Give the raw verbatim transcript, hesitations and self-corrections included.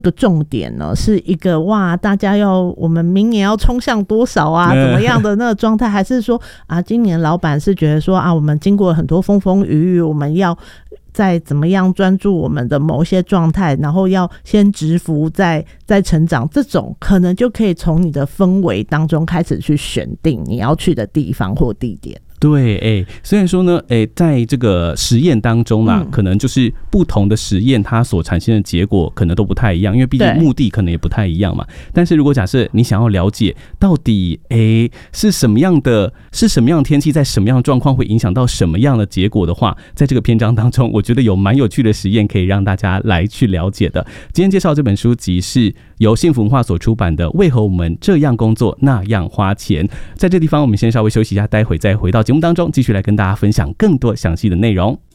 个重点呢是一个哇大家要我们明年要冲向多少啊怎么样的那个状态，还是说啊今年老板是觉得说啊我们经过很多风风雨雨，我们要再怎么样专注我们的某些状态，然后要先蛰伏再再成长，这种可能就可以从你的氛围当中开始去选定你要去的地方或地点。 对，哎，虽然说呢，哎，在这个实验当中啦、嗯，可能就是不同的实验，它所产生的结果可能都不太一样，因为毕竟目的可能也不太一样嘛。但是如果假设你想要了解到底，哎，是什么样的，是什么样的天气，在什么样的状况会影响到什么样的结果的话，在这个篇章当中，我觉得有蛮有趣的实验可以让大家来去了解的。今天介绍这本书籍是由幸福文化所出版的《为何我们这样工作那样花钱》。在这地方，我们先稍微休息一下，待会再回到节目当中，继续来跟大家分享更多详细的内容。